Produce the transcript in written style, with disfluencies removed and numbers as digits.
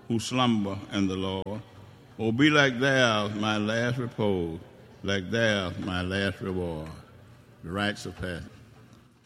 who slumber in the Lord. O be like thou my last repose, like thou my last reward. The rites of passage.